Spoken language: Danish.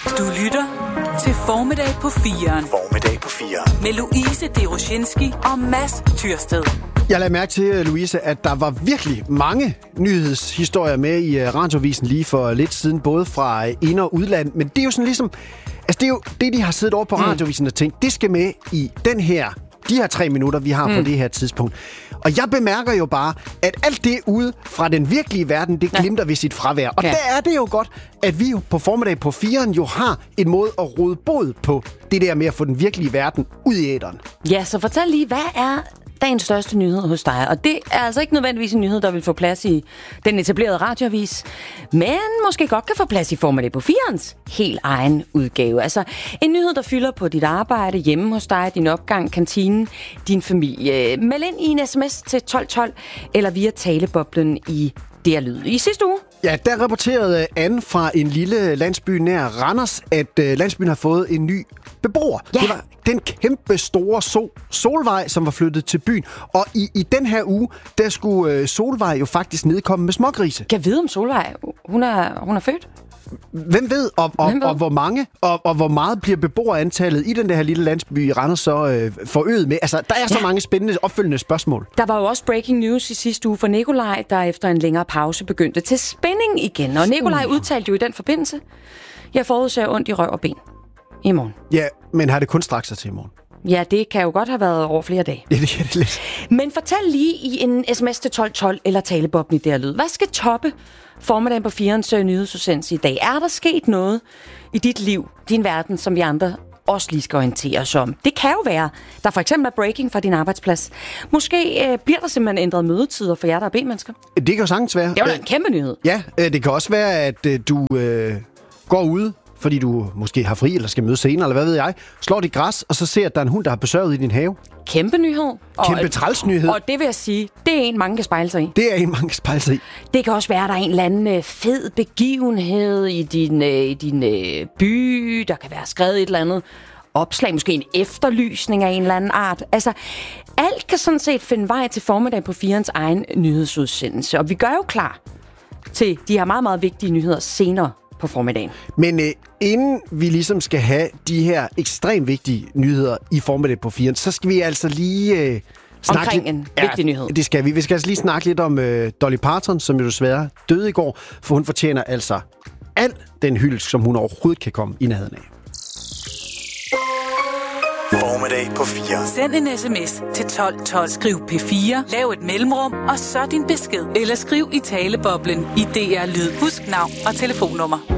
Du lytter til Formiddag på 4'eren. Formiddag på 4'eren. Med Louise Deroshinski og Mads Tyrsted. Jeg lagde mærke til, Louise, at der var virkelig mange nyhedshistorier med i Radioavisen lige for lidt siden, både fra ind- og udland. Men det er jo sådan ligesom... Altså, det er jo det, de har siddet over på Radioavisen og tænkt, det skal med i de her 3 minutter, vi har på det her tidspunkt. Og jeg bemærker jo bare, at alt det ude fra den virkelige verden, det glimter ved sit fravær. Og der er det jo godt, at vi på Formiddag på 4'eren jo har en måde at råde bod på det der med at få den virkelige verden ud i æteren. Ja, så fortæl lige, hvad er dagens største nyhed hos dig? Og det er altså ikke nødvendigvis en nyhed, der vil få plads i den etablerede radioavis, men måske godt kan få plads i Formiddag på 4'erens helt egen udgave. Altså en nyhed, der fylder på dit arbejde, hjemme hos dig, din opgang, kantinen, din familie. Meld ind i en sms til 1212 eller via taleboblen i DR Lyd. I sidste uge. Ja, der rapporterede Anne fra en lille landsby nær Randers, at landsbyen har fået en ny beboer. Ja. Det var den kæmpe store Solvej, som var flyttet til byen. Og i den her uge, der skulle Solvej jo faktisk nedkomme med smågrise. Kan jeg vide om Solvej? Hun er født? Hvem ved, og hvor mange, og hvor meget bliver beboerantallet i den der lille landsby i Randers så forøget med? Altså, der er så mange spændende opfølgende spørgsmål. Der var jo også breaking news i sidste uge for Nikolaj, der efter en længere pause begyndte til spænding igen. Og Nikolaj udtalte jo i den forbindelse, jeg forudser ondt i røv og ben i morgen. Ja, men har det kun straks sig til i morgen? Ja, det kan jo godt have været over flere dage. Ja, det er det lidt. Men fortæl lige i en sms til 1212 eller talebobben i der lyd. Hvad skal toppe Formiddagen på 4'erens nyhedsudsendelse i dag? Er der sket noget i dit liv, din verden, som vi andre også lige skal orientere os om? Det kan jo være, der for eksempel er breaking fra din arbejdsplads. Måske bliver der simpelthen ændret mødetider for jer, der er B-mennesker. Det kan jo sagtens være. Det er jo en kæmpe nyhed. Ja, det kan også være, at du går ud, fordi du måske har fri, eller skal møde senere, eller hvad ved jeg, slår dit græs, og så ser, at der er en hund, der har besøget i din have. Kæmpe nyhed. Kæmpe træls nyhed. Og det vil jeg sige, det er en, mange kan spejle sig i. Det er en, mange kan spejle sig i. Det kan også være, at der er en eller anden fed begivenhed i din by. Der kan være skrevet et eller andet opslag, måske en efterlysning af en eller anden art. Altså, alt kan sådan set finde vej til Formiddag på 4'erens egen nyhedsudsendelse. Og vi gør jo klar til de her meget, meget vigtige nyheder senere på formiddagen. Men inden vi ligesom skal have de her ekstremt vigtige nyheder i Formiddag på 4'eren, så skal vi altså lige snakke omkring en vigtig nyhed. Det skal vi. Vi skal altså lige snakke lidt om Dolly Parton, som jo desværre døde i går, for hun fortjener altså al den hyldest, som hun overhovedet kan komme i nærheden af. Formiddag på 4'eren. Send en sms til 1212. Skriv P4, lav et mellemrum, og så din besked. Eller skriv i taleboblen i DR Lyd. Husk navn og telefonnummer.